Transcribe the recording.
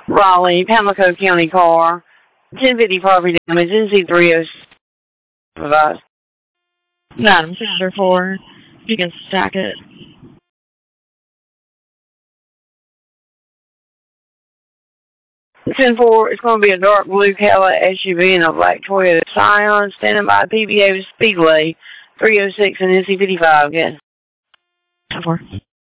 Raleigh, Pamlico County car, 1050 property damage, NC306. Advised. 9-4. You can stack it. 10-4, it's going to be a dark blue Cadillac SUV and a black Toyota Scion, standing by PBA Speedway, 306 and NC55 again. 10-4.